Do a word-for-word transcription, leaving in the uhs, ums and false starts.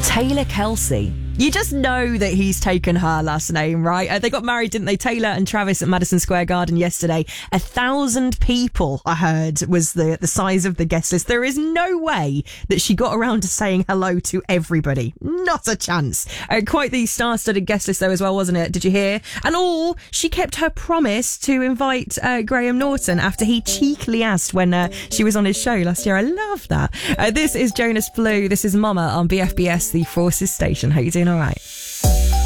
Taylor Kelsey. You just know that he's taken her last name, right? Uh, they got married, didn't they? Taylor and Travis at Madison Square Garden yesterday. A thousand people, I heard, was the, the size of the guest list. There is no way that she got around to saying hello to everybody. Not a chance. Uh, quite the star-studded guest list, though, as well, wasn't it? Did you hear? And all, she kept her promise to invite uh, Graham Norton after he cheekily asked when uh, she was on his show last year. I love that. Uh, this is Jonas Blue. This is Mama on B F B S, the Forces station. How you doing? All right.